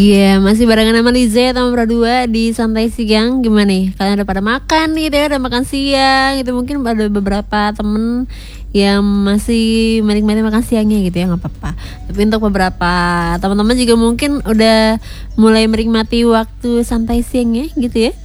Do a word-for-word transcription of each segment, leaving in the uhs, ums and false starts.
Iya, masih barengan sama Liza ya, teman berdua di Santai Siang. Gimana nih? Kalian udah pada makan gitu ya, udah makan siang gitu. Mungkin ada beberapa temen yang masih menikmati makan siangnya gitu ya, nggak apa-apa. Tapi untuk beberapa teman-teman juga mungkin udah mulai menikmati waktu santai siangnya gitu ya.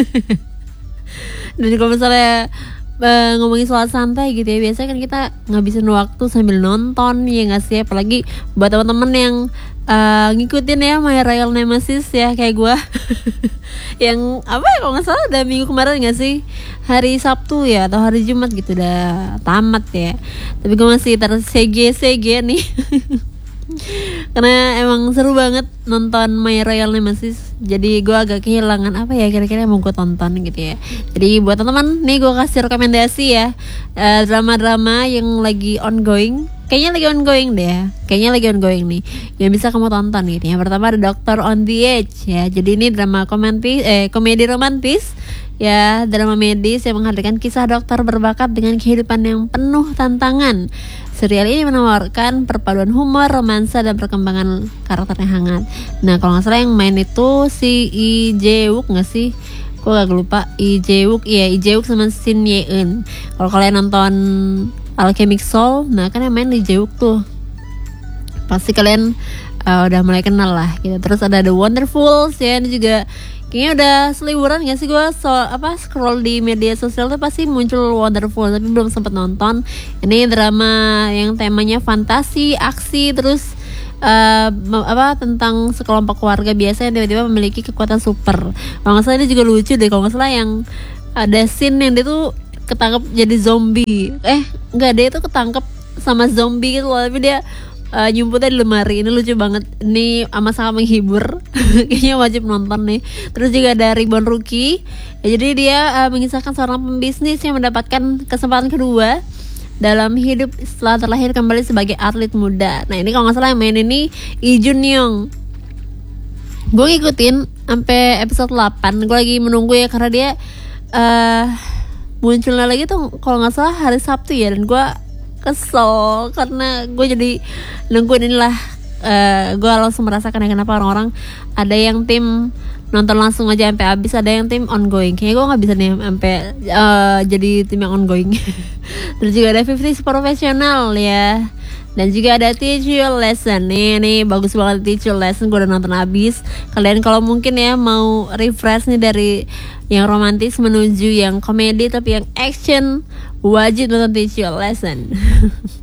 Dan kalau misalnya uh, ngomongin soal santai gitu ya, biasanya kan kita ngabisin waktu sambil nonton ya nggak sih, apalagi buat teman-teman yang uh, ngikutin ya My Royal Nemesis ya kayak gue. Yang apa ya, kalau nggak salah udah minggu kemarin nggak sih, hari Sabtu ya atau hari Jumat gitu udah tamat ya. Tapi gue masih ter-sege sege nih. Karena emang seru banget nonton My Royal Nemesis. Jadi gue agak kehilangan apa ya kira-kira yang mau gue tonton gitu ya. Jadi buat teman-teman nih gue kasih rekomendasi ya, uh, drama-drama yang lagi ongoing. Kayaknya lagi ongoing deh ya. Kayaknya lagi ongoing nih yang bisa kamu tonton gitu. Yang pertama ada Doctor on the Edge ya. Jadi ini drama komedi eh komedi romantis ya, drama medis yang menghadirkan kisah dokter berbakat dengan kehidupan yang penuh tantangan. Serial ini menawarkan perpaduan humor, romansa, dan perkembangan karakter yang hangat. Nah, kalau nggak salah yang main itu si Lee Jae-wook nggak sih? Gue agak lupa. Lee Jae-wook, iya Lee Jae-wook sama Shin Ye-eun. Kalau kalian nonton Alchemic Soul, nah kan yang main Lee Jae-wook tuh. Pasti kalian uh, udah mulai kenal lah gitu. Terus ada The Wonderfuls ya, ini juga kayaknya udah seliburan gak sih gue so, apa scroll di media sosial tuh pasti muncul Wonderful, tapi belum sempat nonton. Ini drama yang temanya fantasi, aksi, terus uh, apa tentang sekelompok keluarga biasa yang tiba-tiba memiliki kekuatan super. Kalau nggak salah ini juga lucu deh, kalau nggak salah yang ada scene yang dia tuh ketangkep jadi zombie. Eh nggak, dia tuh ketangkep sama zombie gitu loh, tapi dia Uh, nyumputnya di lemari. Ini lucu banget. Ini sama-sama menghibur. Kayaknya wajib nonton nih. Terus juga ada Reborn Rookie ya, jadi dia uh, mengisahkan seorang pembisnis yang mendapatkan kesempatan kedua dalam hidup setelah terlahir kembali sebagai atlet muda. Nah ini kalau gak salah yang main ini Lee Jun Young. Gue ngikutin sampai episode delapan. Gue lagi menunggu ya, karena dia uh, munculnya lagi tuh kalau gak salah hari Sabtu ya. Dan gue kesel karena gue jadi nungguin inilah, uh, gue langsung merasakan ya kenapa orang-orang ada yang tim nonton langsung aja sampai habis, ada yang tim ongoing. Kayaknya gue nggak bisa nih sampai uh, jadi tim yang ongoing. Terus juga ada fifties Professional ya, dan juga ada Teach You Lesson. Nih nih bagus banget Teach You Lesson, gue udah nonton habis. Kalian kalau mungkin ya mau refresh nih dari yang romantis menuju yang komedi tapi yang action, wajib nonton Teach You Lesson.